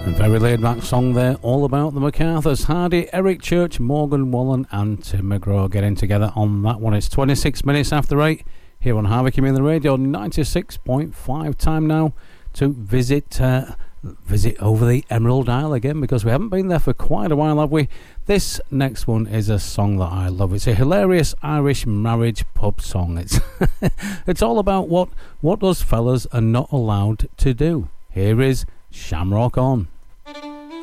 Very laid back song there, all about the MacArthurs. Hardy, Eric Church, Morgan Wallen and Tim McGraw getting together on that one. It's 26 minutes after 8 here on Harvey Community Radio 96.5. Time now to visit over the Emerald Isle again, because we haven't been there for quite a while, have we? This next one is a song that I love. It's a hilarious Irish marriage pub song. It's all about what us fellas are not allowed to do. Here is Shamrock On.